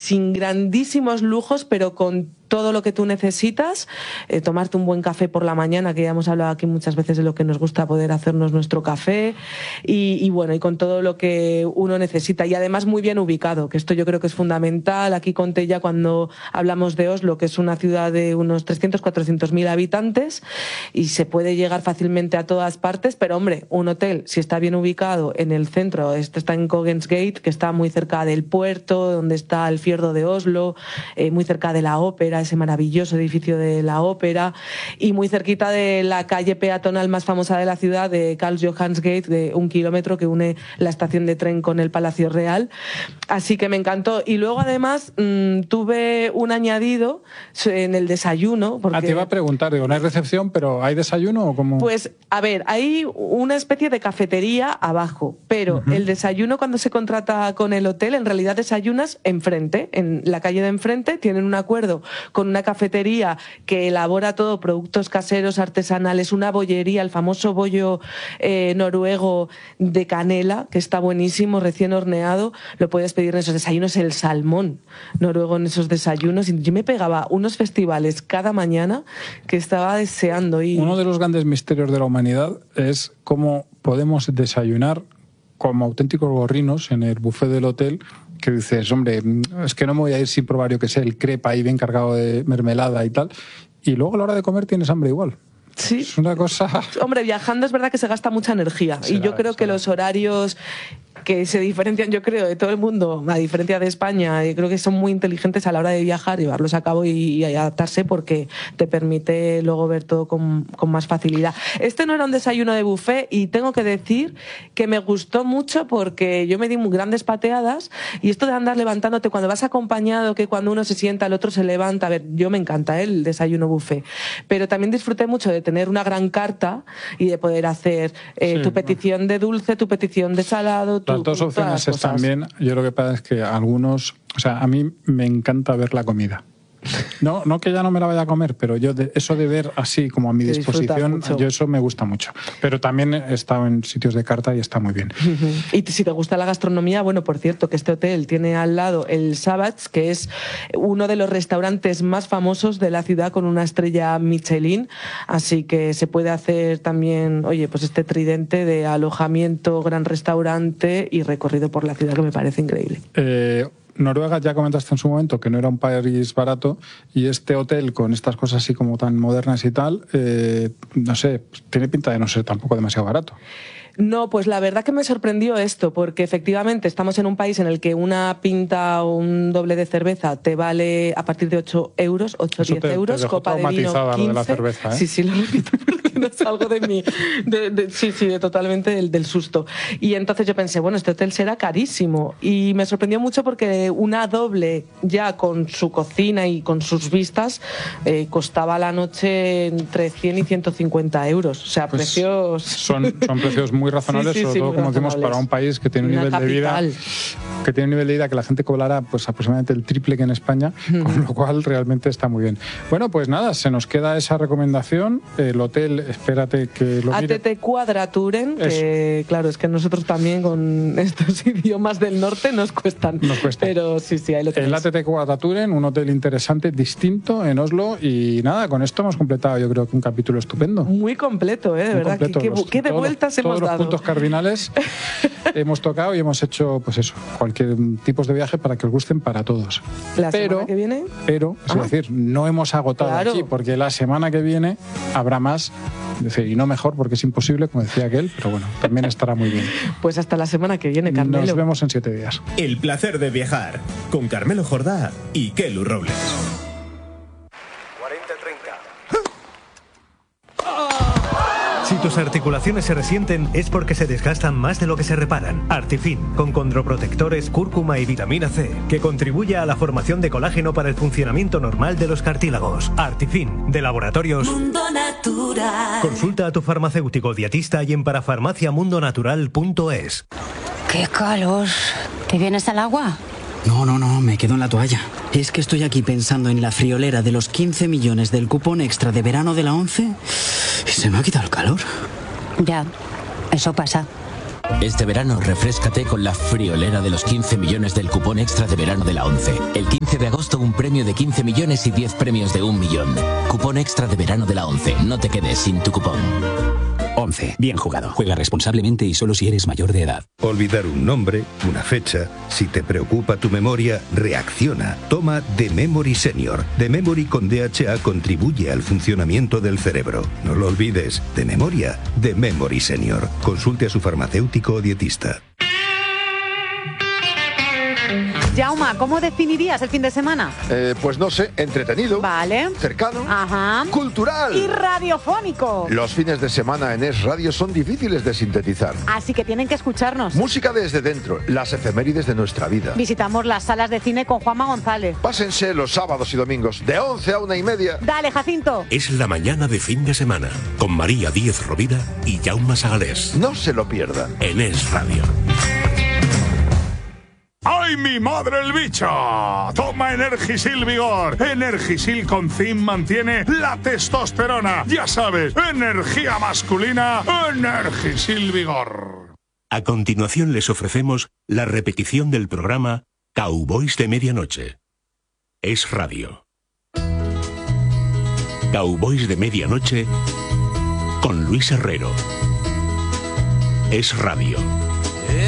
sin grandísimos lujos, pero con todo lo que tú necesitas, tomarte un buen café por la mañana, que ya hemos hablado aquí muchas veces de lo que nos gusta poder hacernos nuestro café, y bueno, y con todo lo que uno necesita, y además muy bien ubicado, que esto yo creo que es fundamental. Aquí conté ya cuando hablamos de Oslo, que es una ciudad de unos 300-400 mil habitantes, y se puede llegar fácilmente a todas partes, pero hombre, un hotel, si está bien ubicado en el centro, este está en Kongens Gate, que está muy cerca del puerto, donde está el fiordo de Oslo, muy cerca de la ópera, ese maravilloso edificio de la ópera, y muy cerquita de la calle peatonal más famosa de la ciudad, de Karl Johans Gate, de 1 kilómetro, que une la estación de tren con el Palacio Real. Así que me encantó. Y luego además tuve un añadido en el desayuno. Porque... te iba a preguntar, digo, no hay recepción, pero ¿hay desayuno o cómo? Pues, a ver, hay una especie de cafetería abajo, pero el desayuno, cuando se contrata con el hotel, en realidad desayunas enfrente, en la calle de enfrente. Tienen un acuerdo con una cafetería que elabora todo, productos caseros, artesanales, una bollería, el famoso bollo noruego de canela, que está buenísimo, recién horneado. Lo puedes pedir en esos desayunos, el salmón noruego en esos desayunos. Y yo me pegaba unos festivales cada mañana que estaba deseando ir. Uno de los grandes misterios de la humanidad es cómo podemos desayunar como auténticos gorrinos en el buffet del hotel, que dices, hombre, es que no me voy a ir sin probar, yo que sé, el crepe ahí bien cargado de mermelada y tal, y luego a la hora de comer tienes hambre igual. Sí. Es una cosa... Hombre, viajando es verdad que se gasta mucha energía, y yo creo que los horarios que se diferencian, yo creo, de todo el mundo, a diferencia de España, yo creo que son muy inteligentes a la hora de viajar, llevarlos a cabo y adaptarse, porque te permite luego ver todo con más facilidad. Este no era un desayuno de buffet, y tengo que decir que me gustó mucho, porque yo me di muy grandes pateadas, y esto de andar levantándote cuando vas acompañado, que cuando uno se sienta el otro se levanta, a ver, yo me encanta el desayuno buffet, pero también disfruté mucho de tener una gran carta y de poder hacer tu petición de dulce, tu petición de salado. Las dos opciones están bien. Yo lo que pasa es que algunos... O sea, a mí me encanta ver la comida. No que ya no me la vaya a comer, pero yo eso de ver así como a mi disposición, yo eso me gusta mucho. Pero también he estado en sitios de carta y está muy bien. Y si te gusta la gastronomía, bueno, por cierto, que este hotel tiene al lado el Sabbats, que es uno de los restaurantes más famosos de la ciudad, con una estrella Michelin, así que se puede hacer también, oye, pues este tridente de alojamiento, gran restaurante y recorrido por la ciudad, que me parece increíble. Noruega, ya comentaste en su momento que no era un país barato, y este hotel con estas cosas así como tan modernas y tal, no sé, tiene pinta de no ser tampoco demasiado barato. No, pues la verdad que me sorprendió esto, porque efectivamente estamos en un país en el que una pinta o un doble de cerveza te vale a partir de 8 euros, 8 o 10 euros, copa de vino 15. De la cerveza, ¿eh? Sí, lo repito porque no salgo de mí, totalmente del susto. Y entonces yo pensé, bueno, este hotel será carísimo, y me sorprendió mucho porque una doble ya con su cocina y con sus vistas costaba la noche entre 100 y 150 euros, o sea, pues precios... Son precios muy razonables, sobre todo, como decimos, para un país que tiene un nivel de vida que la gente cobrará pues aproximadamente el triple que en España, con lo cual realmente está muy bien. Bueno, pues nada, se nos queda esa recomendación. El hotel, espérate que lo mire. ATT Quadraturen, que claro, es que nosotros también con estos idiomas del norte nos cuestan. Pero sí, ahí lo tenéis. El ATT Quadraturen, un hotel interesante, distinto, en Oslo, y nada, con esto hemos completado, yo creo que un capítulo estupendo. Muy completo, de verdad. ¿Qué de vueltas hemos dado? Todos los puntos cardinales hemos tocado, y hemos hecho, pues eso, cualquier tipo de viaje para que os gusten para todos. ¿La semana que viene? Es decir, no hemos agotado aquí, porque la semana que viene habrá más. Es decir, y no mejor, porque es imposible, como decía aquel, pero bueno, también estará muy bien. Pues hasta la semana que viene, Carmelo. Nos vemos en 7 días. El placer de viajar, con Carmelo Jordá y Kelu Robles. 40-30. Si tus articulaciones se resienten, es porque se desgastan más de lo que se reparan. Artifin, con condroprotectores, cúrcuma y vitamina C, que contribuye a la formación de colágeno para el funcionamiento normal de los cartílagos. Artifin, de Laboratorios Mundo Natural. Consulta a tu farmacéutico dietista y en parafarmaciamundonatural.es. ¡Qué calor! ¿Te vienes al agua? No, me quedo en la toalla. Es que estoy aquí pensando en la friolera de los 15 millones del cupón extra de verano de la 11 y se me ha quitado el calor. Ya, eso pasa. Este verano refréscate con la friolera de los 15 millones del cupón extra de verano de la ONCE. El 15 de agosto un premio de 15 millones y 10 premios de 1 millón. Cupón extra de verano de la ONCE. No te quedes sin tu cupón. 11. Bien jugado. Juega responsablemente y solo si eres mayor de edad. Olvidar un nombre, una fecha. Si te preocupa tu memoria, reacciona. Toma The Memory Senior. The Memory con DHA contribuye al funcionamiento del cerebro. No lo olvides. De memoria, The Memory Senior. Consulte a su farmacéutico o dietista. Jauma, ¿cómo definirías el fin de semana? Pues no sé, entretenido. Vale. Cercano. Ajá. Cultural. Y radiofónico. Los fines de semana en Es Radio son difíciles de sintetizar. Así que tienen que escucharnos. Música desde dentro, las efemérides de nuestra vida. Visitamos las salas de cine con Juanma González. Pásense los sábados y domingos, de 11 a 1:30. Dale, Jacinto. Es la mañana de fin de semana, con María Díez Rovira y Jaume Sagalés. No se lo pierdan. En Es Radio. ¡Ay, mi madre el bicho! Toma Energisil Vigor. Energisil con zinc mantiene la testosterona. Ya sabes, energía masculina, Energisil Vigor. A continuación les ofrecemos la repetición del programa Cowboys de Medianoche. Es Radio. Cowboys de Medianoche con Luis Herrero. Es Radio.